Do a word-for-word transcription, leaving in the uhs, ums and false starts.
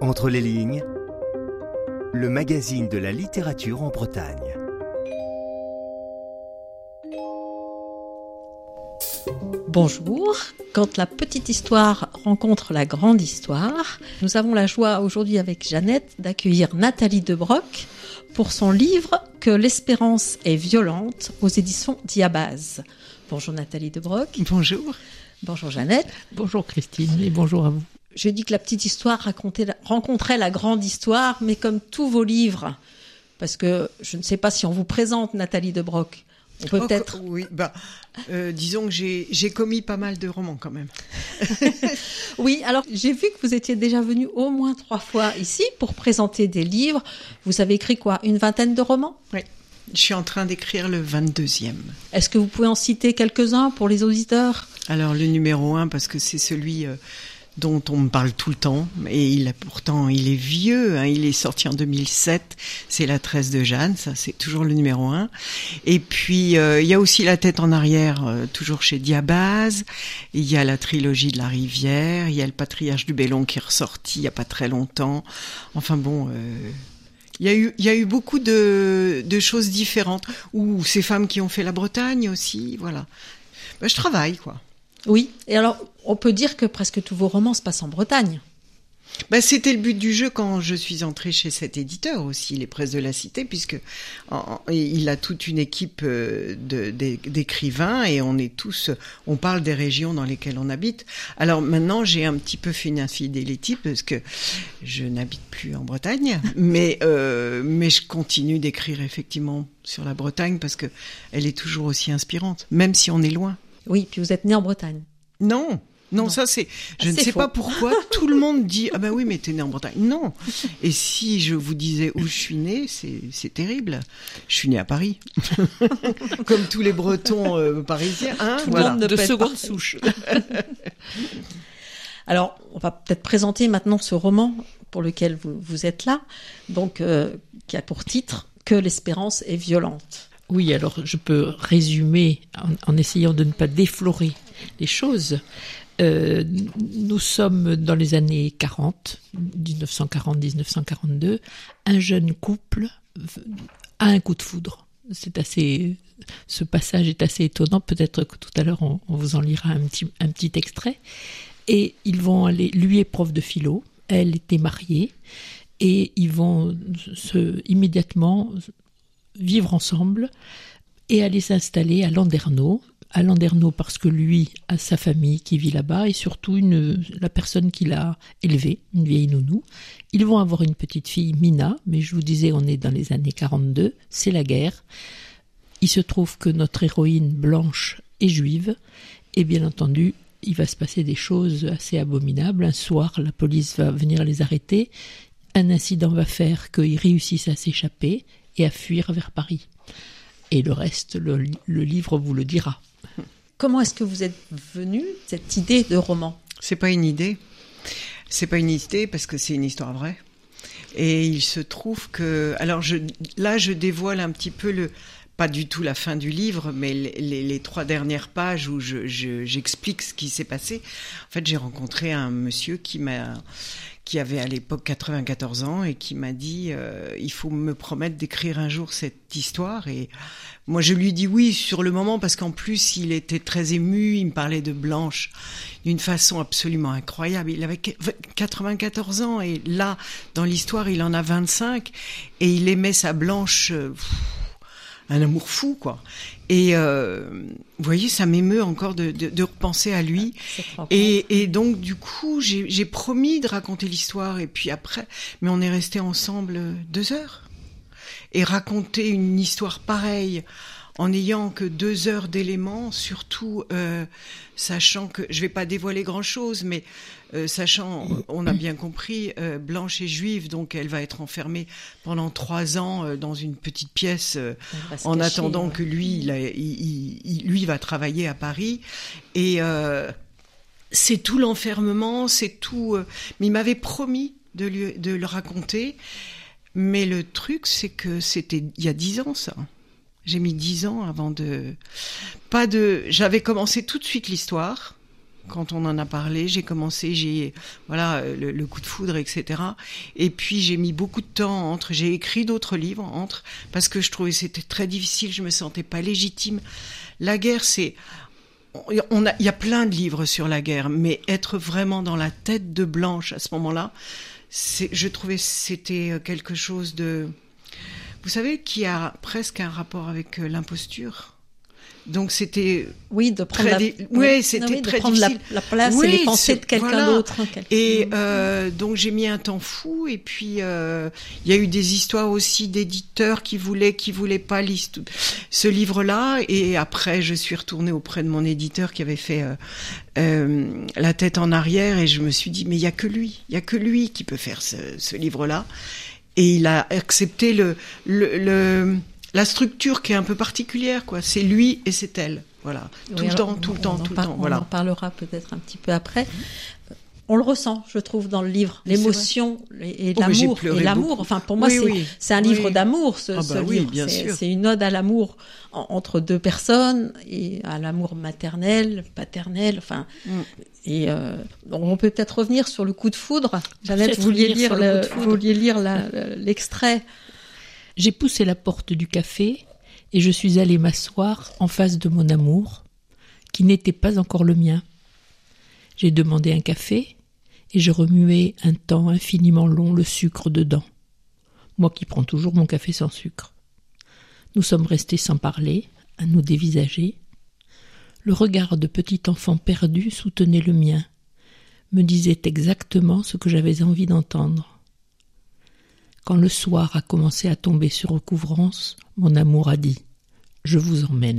Entre les lignes, le magazine de la littérature en Bretagne. Bonjour, quand la petite histoire rencontre la grande histoire, nous avons la joie aujourd'hui avec Jeannette d'accueillir Nathalie Debroc pour son livre « Que l'espérance est violente » aux éditions Diabase. Bonjour Nathalie Debroc. Bonjour. Bonjour Jeannette. Bonjour Christine et bonjour à vous. J'ai dit que la petite histoire racontait, rencontrait la grande histoire, mais comme tous vos livres, parce que je ne sais pas si on vous présente Nathalie Debroc. On peut oh, peut-être... Oui, bah, euh, disons que j'ai, j'ai commis pas mal de romans quand même. Oui, alors j'ai vu que vous étiez déjà venu au moins trois fois ici pour présenter des livres. Vous avez écrit quoi, une vingtaine de romans ? Oui, je suis en train d'écrire le vingt-deuxième. Est-ce que vous pouvez en citer quelques-uns pour les auditeurs ? Alors le numéro un, parce que c'est celui... Euh, dont on me parle tout le temps, et il, pourtant il est vieux, hein, il est sorti en deux mille sept, c'est La Tresse de Jeanne, ça c'est toujours le numéro un. Et puis euh, il y a aussi La Tête en arrière, euh, toujours chez Diabase, il y a la trilogie de la Rivière, il y a Le Patriarche du Bellon qui est ressorti il y a pas très longtemps, enfin bon... Euh Il y a eu, il y a eu beaucoup de, de choses différentes, ou ces femmes qui ont fait la Bretagne aussi, voilà. Ben, je travaille, quoi. Oui, et alors on peut dire que presque tous vos romans se passent en Bretagne. Ben, c'était le but du jeu quand je suis entrée chez cet éditeur aussi, Les Presses de la Cité, puisque en, il a toute une équipe de, de, d'écrivains et on est tous, on parle des régions dans lesquelles on habite. Alors maintenant, j'ai un petit peu fait une infidélité parce que je n'habite plus en Bretagne, mais euh, mais je continue d'écrire effectivement sur la Bretagne parce que elle est toujours aussi inspirante, même si on est loin. Oui, puis vous êtes né en Bretagne. Non. Non, non, ça c'est... Je ah, ne c'est sais faux. pas pourquoi tout le monde dit « Ah ben oui, mais t'es né en Bretagne. » Non. Et si je vous disais où je suis née, c'est, c'est terrible. Je suis née à Paris. Comme tous les Bretons euh, parisiens. Hein, tout voilà. le monde ne De pète seconde pas. souche. Alors, on va peut-être présenter maintenant ce roman pour lequel vous, vous êtes là, donc euh, qui a pour titre « Que l'espérance est violente ». Oui, alors je peux résumer en, en essayant de ne pas déflorer les choses. Euh, nous sommes dans les années quarante, dix-neuf cent quarante à dix-neuf cent quarante-deux. Un jeune couple a un coup de foudre. C'est assez, ce passage est assez étonnant. Peut-être que tout à l'heure on, on vous en lira un petit, un petit extrait. Et ils vont aller. Lui est prof de philo, elle était mariée, et ils vont se immédiatement vivre ensemble et aller s'installer à Landerneau. À Landerneau parce que lui a sa famille qui vit là-bas et surtout une, la personne qui l'a élevé, une vieille nounou. Ils vont avoir une petite fille, Mina, mais je vous disais, on est dans les années quarante-deux, c'est la guerre. Il se trouve que notre héroïne Blanche est juive et bien entendu, il va se passer des choses assez abominables. Un soir, la police va venir les arrêter. Un incident va faire qu'ils réussissent à s'échapper et à fuir vers Paris. Et le reste, le, le livre vous le dira. Comment est-ce que vous êtes venu cette idée de roman ? C'est pas une idée. C'est pas une idée parce que c'est une histoire vraie. Et il se trouve que... Alors je, là, je dévoile un petit peu le... Pas du tout la fin du livre, mais les, les, les trois dernières pages où je, je, j'explique ce qui s'est passé. En fait, j'ai rencontré un monsieur qui m'a... qui avait à l'époque quatre-vingt-quatorze ans et qui m'a dit euh, « Il faut me promettre d'écrire un jour cette histoire ». Et moi, je lui dis oui sur le moment parce qu'en plus, il était très ému. Il me parlait de Blanche d'une façon absolument incroyable. Il avait quatre-vingt-quatorze ans et là, dans l'histoire, il en a vingt-cinq et il aimait sa Blanche... Euh, pff, un amour fou, quoi. Et euh, vous voyez, ça m'émeut encore de, de, de repenser à lui. Et, et donc, du coup, j'ai, j'ai promis de raconter l'histoire. Et puis après, mais on est restés ensemble deux heures. Et raconter une histoire pareille en n'ayant que deux heures d'éléments, surtout euh, sachant que, je vais pas dévoiler grand-chose, mais euh, sachant, on a bien compris, euh, Blanche est juive, donc elle va être enfermée pendant trois ans euh, dans une petite pièce euh, en cacher, attendant ouais. que lui, il, a, il, il, il, lui va travailler à Paris. Et euh, c'est tout l'enfermement, c'est tout... Euh, mais il m'avait promis de, lui, de le raconter, mais le truc, c'est que c'était il y a dix ans, ça. J'ai mis dix ans avant de... Pas de... J'avais commencé tout de suite l'histoire, Quand on en a parlé, j'ai commencé, j'ai voilà le, le coup de foudre, et cetera. Et puis j'ai mis beaucoup de temps entre. J'ai écrit d'autres livres entre parce que je trouvais que c'était très difficile. Je me sentais pas légitime. La guerre, c'est on a il y a plein de livres sur la guerre, mais être vraiment dans la tête de Blanche à ce moment-là, c'est je trouvais que c'était quelque chose de, vous savez, qui a presque un rapport avec l'imposture. Donc c'était oui de prendre très la, di... oui, c'était oui, de très prendre difficile. La, la place oui, et les pensées ce... de quelqu'un voilà. d'autre. Et euh, donc j'ai mis un temps fou. Et puis il euh, y a eu des histoires aussi d'éditeurs qui voulaient, qui voulaient pas liste... ce livre-là. Et après je suis retournée auprès de mon éditeur qui avait fait euh, euh, La tête en arrière. Et je me suis dit mais il y a que lui, il y a que lui qui peut faire ce, ce livre-là. Et il a accepté le le, le la structure qui est un peu particulière, quoi. C'est lui et c'est elle. Voilà. Oui, tout le alors, temps, tout on, le temps, on tout par, le temps. On voilà. en parlera peut-être un petit peu après. On le ressent, je trouve, dans le livre, l'émotion et, et oh, l'amour. Et l'amour. beaucoup. Enfin, pour moi, oui, c'est, oui. c'est un livre oui. d'amour, ce, ah bah ce oui, livre. Bien c'est, sûr. c'est une ode à l'amour en, entre deux personnes et à l'amour maternel, paternel. Enfin, mm. et euh, donc on peut peut-être revenir sur le coup de foudre. Jeannette, vous vouliez lire, le, le vous vouliez lire la, l'extrait. J'ai poussé la porte du café et je suis allée m'asseoir en face de mon amour, qui n'était pas encore le mien. J'ai demandé un café et je remuais un temps infiniment long le sucre dedans. Moi qui prends toujours mon café sans sucre. Nous sommes restés sans parler, à nous dévisager. Le regard de petit enfant perdu soutenait le mien, me disait exactement ce que j'avais envie d'entendre. Quand le soir a commencé à tomber sur recouvrance, mon amour a dit « Je vous emmène ».